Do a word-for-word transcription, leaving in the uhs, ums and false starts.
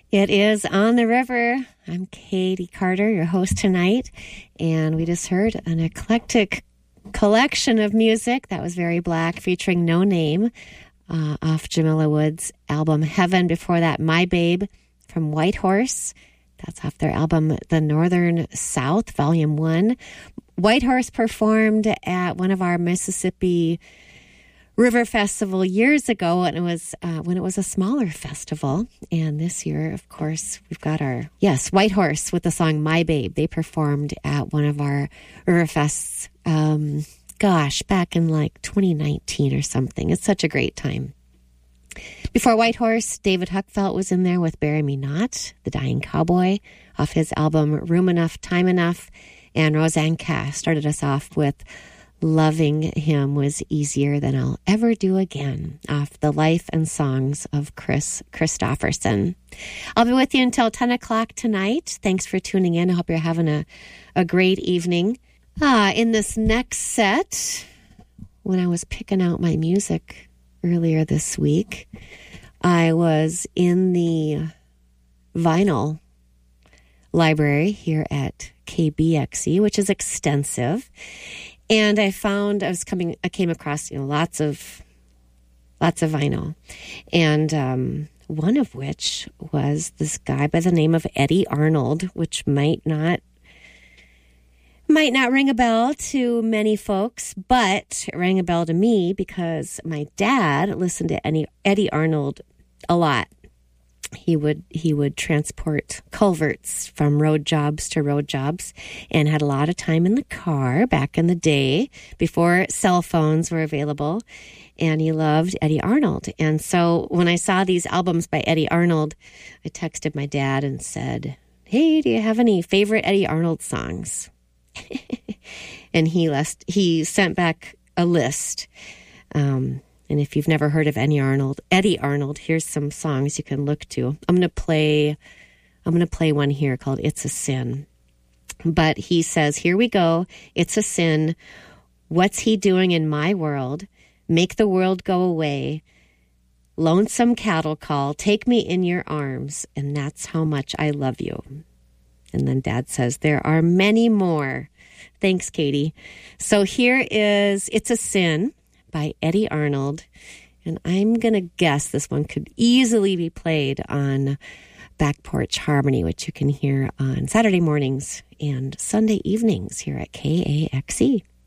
It is On the River. I'm Katie Carter, your host tonight, and we just heard an eclectic collection of music that was very black, featuring No Name uh, off Jamila Woods' album Heaven. Before that, My Babe from White Horse. That's off their album The Northern South, Volume one. White Horse performed at one of our Mississippi River Festival years ago, and it was uh, when it was a smaller festival. And this year, of course, we've got our, yes, White Horse with the song My Babe. They performed at one of our River Fests, um, gosh, back in like twenty nineteen or something. It's such a great time. Before White Horse, David Huckfelt was in there with Bury Me Not, The Dying Cowboy, off his album Room Enough, Time Enough. And Roseanne Cass started us off with Loving Him Was Easier Than I'll Ever Do Again, off the life and songs of Chris Christopherson. I'll be with you until ten o'clock tonight. Thanks for tuning in. I hope you're having a, a great evening. Uh, in this next set, when I was picking out my music earlier this week, I was in the vinyl library here at K B X E, which is extensive. And I found I was coming, I came across, you know, lots of, lots of vinyl. And um, one of which was this guy by the name of Eddie Arnold, which might not, might not ring a bell to many folks, but it rang a bell to me because my dad listened to Eddie, Eddie Arnold a lot. He would he would transport culverts from road jobs to road jobs and had a lot of time in the car back in the day before cell phones were available. And he loved Eddie Arnold. And so when I saw these albums by Eddie Arnold, I texted my dad and said, hey, do you have any favorite Eddie Arnold songs? And he left, he sent back a list. Um And if you've never heard of Eddie Arnold, Eddie Arnold, here's some songs you can look to. I'm going to play, I'm going to play one here called It's a Sin. But he says, here we go. It's a sin. What's he doing in my world? Make the world go away. Lonesome cattle call. Take me in your arms. And that's how much I love you. And then Dad says, there are many more. Thanks, Katie. So here is It's a Sin by Eddie Arnold, and I'm going to guess this one could easily be played on Back Porch Harmony, which you can hear on Saturday mornings and Sunday evenings here at K A X E.